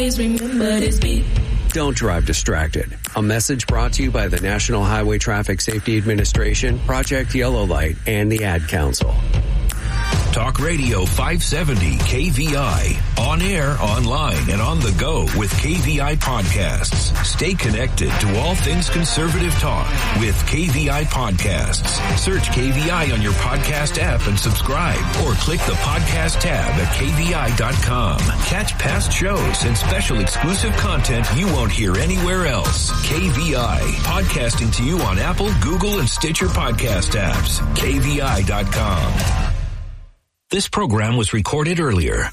remember this beat. Don't drive distracted. A message brought to you by the National Highway Traffic Safety Administration, Project Yellow Light, and the Ad Council. Talk Radio 570 KVI. On air, online, and on the go with KVI Podcasts. Stay connected to all things conservative talk with KVI Podcasts. Search KVI on your podcast app and subscribe, or click the podcast tab at KVI.com. Catch past shows and special exclusive content you won't hear anywhere else. KVI, podcasting to you on Apple, Google, and Stitcher podcast apps. KVI.com. This program was recorded earlier.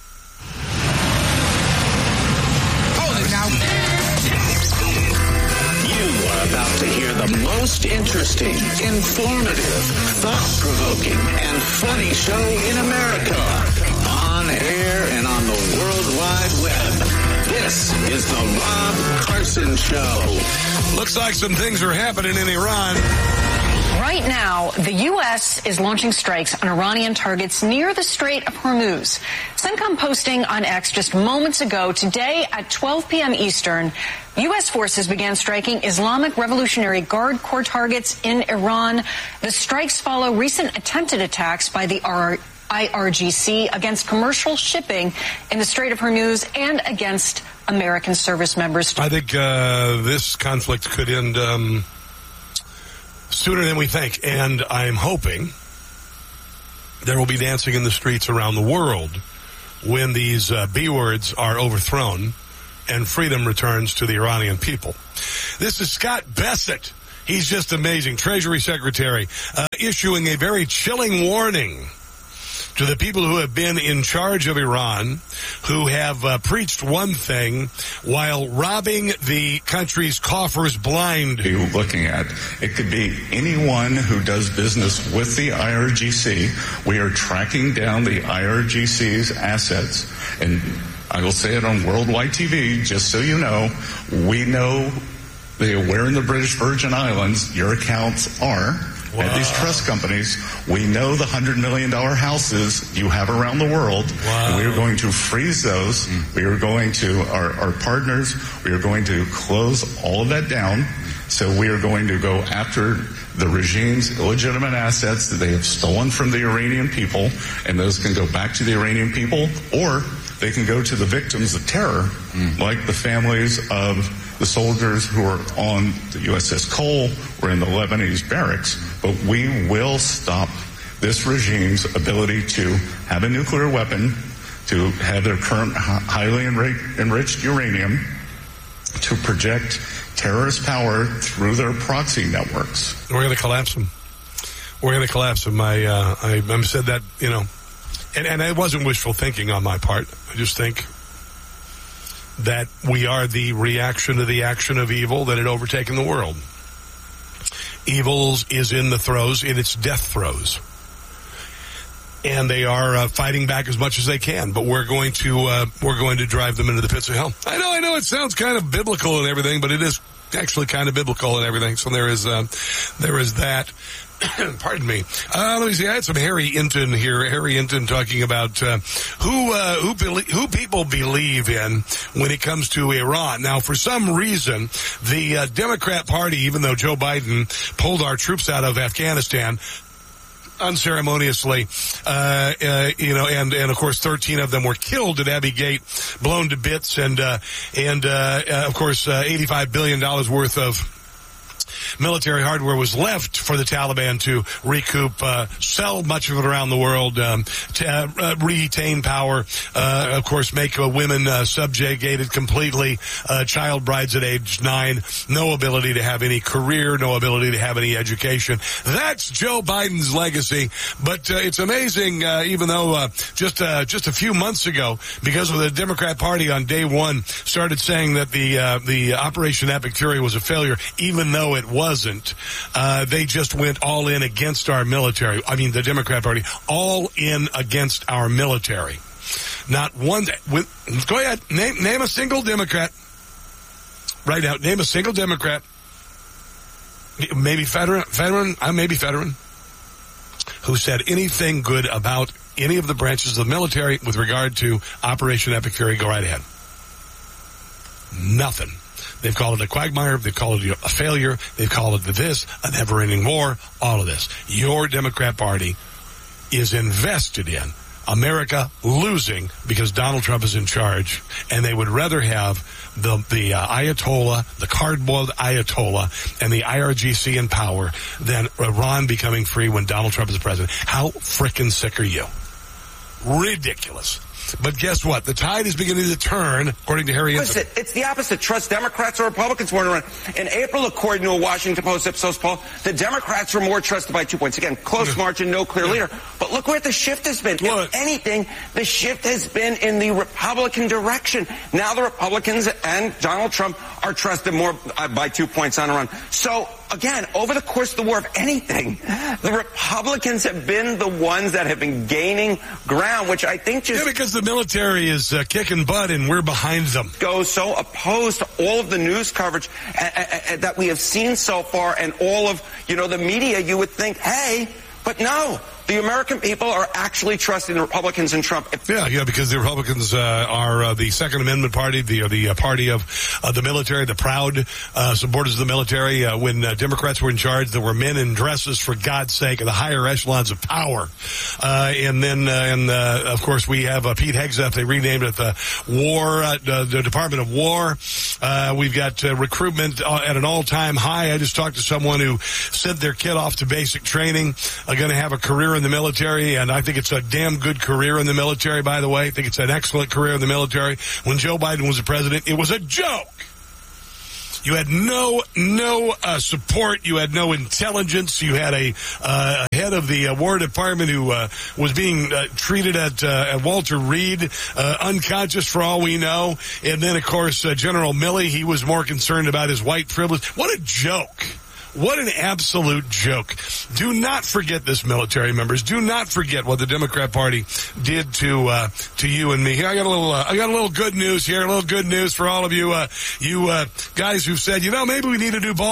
You are about to hear the most interesting, informative, thought-provoking, and funny show in America. On air and on the World Wide Web. This is the Rob Carson Show. Looks like some things are happening in Iran. Right now, the U.S. is launching strikes on Iranian targets near the Strait of Hormuz. CENTCOM posting on X just moments ago, today at 12 p.m. Eastern, U.S. forces began striking Islamic Revolutionary Guard Corps targets in Iran. The strikes follow recent attempted attacks by the IRGC against commercial shipping in the Strait of Hormuz and against American service members. I think this conflict could end sooner than we think, and I'm hoping there will be dancing in the streets around the world when these B words are overthrown and freedom returns to the Iranian people. This is Scott Bessent. He's just amazing. Treasury Secretary, issuing a very chilling warning to the people who have been in charge of Iran, who have preached one thing while robbing the country's coffers blind. You're looking at, it could be anyone who does business with the IRGC. We are tracking down the IRGC's assets, and I will say it on worldwide TV, just so you know, we know where in the British Virgin Islands your accounts are. Wow. At these trust companies, we know the $100 million houses you have around the world. Wow. And we are going to freeze those. We are going to, our partners, we are going to close all of that down. So we are going to go after the regime's illegitimate assets that they have stolen from the Iranian people, and those can go back to the Iranian people, or they can go to the victims of terror, like the families of the soldiers who are on the USS Cole or in the Lebanese barracks. But we will stop this regime's ability to have a nuclear weapon, to have their current highly enriched uranium, to project terrorist power through their proxy networks. We're going to collapse them. We're going to collapse them. I said that, you know, and it wasn't wishful thinking on my part. I just think that we are the reaction to the action of evil that had overtaken the world. Evil is in its death throes. And they are fighting back as much as they can, but we're going to drive them into the pits of hell. I know it sounds kind of biblical and everything, but it is actually kind of biblical and everything. So there is that. Pardon me. Let me see. I had some Harry Inton here. Harry Inton talking about who people believe in when it comes to Iran. Now, for some reason, the Democrat Party, even though Joe Biden pulled our troops out of Afghanistan unceremoniously, and of course 13 of them were killed at Abbey Gate, blown to bits, and of course $85 billion worth of military hardware was left for the Taliban to recoup, sell much of it around the world, to retain power, of course, make women subjugated completely, child brides at age 9, no ability to have any career, no ability to have any education. That's Joe Biden's legacy. But it's amazing, even though just a few months ago, because of the Democrat Party on day one started saying that the Operation Epic Fury was a failure, even though it wasn't. They just went all in against our military. I mean, the Democrat Party, all in against our military. Not one. Go ahead. Name a single Democrat. Right now. Name a single Democrat. Maybe Federer. Maybe Federer. Who said anything good about any of the branches of the military with regard to Operation Epic Fury? Go right ahead. Nothing. They've called it a quagmire. They've called it a failure. They've called it this, a never-ending war, all of this. Your Democrat Party is invested in America losing because Donald Trump is in charge, and they would rather have the Ayatollah, the cardboard Ayatollah, and the IRGC in power than Iran becoming free when Donald Trump is president. How frickin' sick are you? Ridiculous. But guess what? The tide is beginning to turn, according to Harry Listen, it's the opposite. Trust Democrats or Republicans more to run. In April, according to a Washington Post Ipsos poll, the Democrats were more trusted by 2 points. Again, close margin, no clear leader. But look where the shift has been. If anything, the shift has been in the Republican direction. Now the Republicans and Donald Trump are trusted more by 2 points on a run. So, again, over the course of the war, if anything, the Republicans have been the ones that have been gaining ground, which I think just... Yeah, because the military is kicking butt and we're behind them. ...goes so opposed to all of the news coverage that we have seen so far and all of, the media, you would think, hey, but no. The American people are actually trusting the Republicans and Trump. Yeah, because the Republicans are the Second Amendment party, the party of the military, the proud supporters of the military. When Democrats were in charge, there were men in dresses, for God's sake, in the higher echelons of power. And then, of course, we have Pete Hegseth. They renamed it the Department of War. We've got recruitment at an all-time high. I just talked to someone who sent their kid off to basic training, going to have a career in the military, and I think it's a damn good career in the military, by the way. I think it's an excellent career in the military. When Joe Biden was the president, it was a joke. You had no support. You had no intelligence. You had a head of the War Department who was being treated at Walter Reed, unconscious for all we know. And then, of course, General Milley, he was more concerned about his white privilege. What a joke. What an absolute joke. Do not forget this, military members. Do not forget what the Democrat Party did to you and me. Here, I got a little good news here, a little good news for all of you, you guys who've said, maybe we need to do ball